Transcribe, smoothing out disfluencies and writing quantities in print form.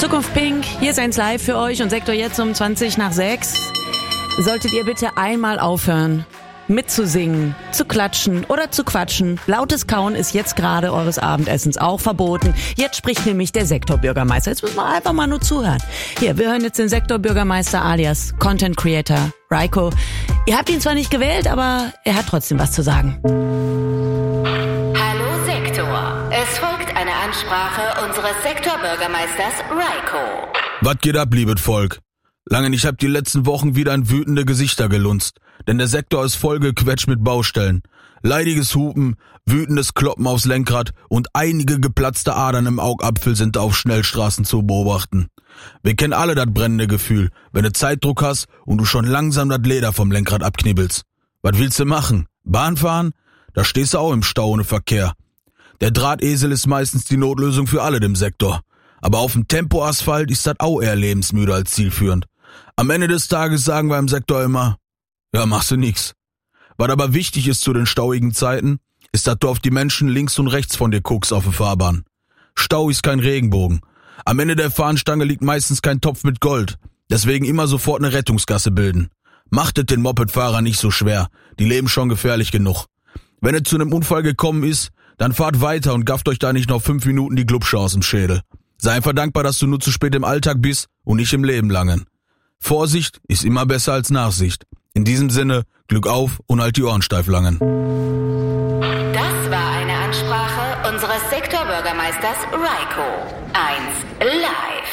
Zukunft Pink, hier ist 1 Live für euch und Sektor jetzt um 20:20. Solltet ihr bitte einmal aufhören, mitzusingen, zu klatschen oder zu quatschen. Lautes Kauen ist jetzt gerade eures Abendessens auch verboten. Jetzt spricht nämlich der Sektorbürgermeister. Jetzt müssen wir einfach mal nur zuhören. Hier, wir hören jetzt den Sektorbürgermeister alias Content Creator Raiko. Ihr habt ihn zwar nicht gewählt, aber er hat trotzdem was zu sagen. Hallo Sektor. Es folgt eine Ansprache unseres Sektorbürgermeisters Raiko. Was geht ab, liebes Volk? Lange nicht hab die letzten Wochen wieder in wütende Gesichter gelunzt, denn der Sektor ist vollgequetscht mit Baustellen. Leidiges Hupen, wütendes Kloppen aufs Lenkrad und einige geplatzte Adern im Augapfel sind auf Schnellstraßen zu beobachten. Wir kennen alle das brennende Gefühl, wenn du Zeitdruck hast und du schon langsam das Leder vom Lenkrad abknibbelst. Was willst du machen? Bahn fahren? Da stehst du auch im Stau ohne Verkehr. Der Drahtesel ist meistens die Notlösung für alle im Sektor. Aber auf dem Tempoasphalt ist das auch eher lebensmüde als zielführend. Am Ende des Tages sagen wir im Sektor immer, ja, machst du nix. Was aber wichtig ist zu den stauigen Zeiten, ist, dass du auf die Menschen links und rechts von dir guckst auf der Fahrbahn. Stau ist kein Regenbogen. Am Ende der Fahnenstange liegt meistens kein Topf mit Gold. Deswegen immer sofort eine Rettungsgasse bilden. Macht es den Mopedfahrer nicht so schwer. Die leben schon gefährlich genug. Wenn es zu einem Unfall gekommen ist, dann fahrt weiter und gafft euch da nicht noch 5 Minuten die Glubsche aus dem Schädel. Sei einfach dankbar, dass du nur zu spät im Alltag bist und nicht im Leben langen. Vorsicht ist immer besser als Nachsicht. In diesem Sinne, Glück auf und halt die Ohren steif langen. Das war eine Ansprache unseres Sektorbürgermeisters Raiko. 1 Live.